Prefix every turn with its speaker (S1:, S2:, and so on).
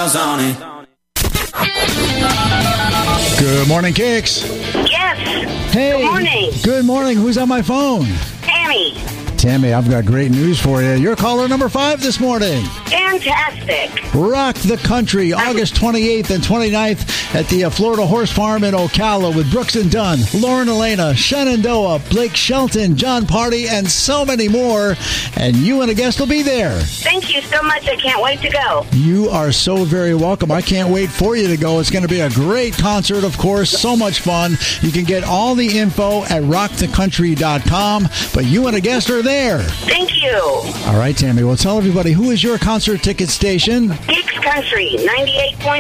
S1: stars on it.
S2: Good morning, Kicks.
S3: Yes.
S2: Hey.
S3: Good morning.
S2: Good morning. Who's on my phone?
S3: Tammy.
S2: Tammy, I've got great news for you. You're caller number 5 this morning.
S3: Fantastic.
S2: Rock the Country, August 28th and 29th at the Florida Horse Farm in Ocala with Brooks and Dunn, Lauren Elena, Shenandoah, Blake Shelton, John Party, and so many more. And you and a guest will be there.
S3: Thank you so much. I can't wait to go.
S2: You are so very welcome. I can't wait for you to go. It's going to be a great concert, of course. So much fun. You can get all the info at rockthecountry.com. But you and a guest are there.
S3: Thank you.
S2: All right, Tammy. Well, tell everybody, who is your concert ticket station?
S3: Geeks Country, 98.5.